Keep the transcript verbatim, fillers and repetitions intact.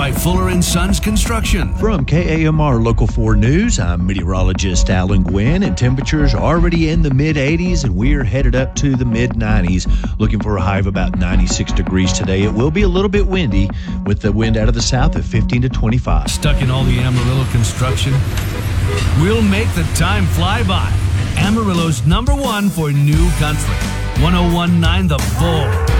by Fuller and Sons Construction. From K A M R Local four News, I'm meteorologist Alan Gwynn, and temperatures are already in the mid eighties, and we are headed up to the mid nineties, looking for a high of about ninety-six degrees today. It will be a little bit windy, with the wind out of the south at fifteen to twenty-five. Stuck in all the Amarillo construction? We'll make the time fly by. Amarillo's number one for new country. one oh one point nine The Bull.